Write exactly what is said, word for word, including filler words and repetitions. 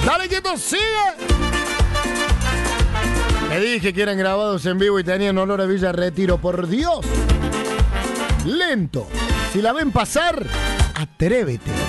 ¡Dale quieto, sigue! Me dije que eran grabados en vivo y tenían olor a Villa Retiro, por Dios. Lento. Si la ven pasar, atrévete.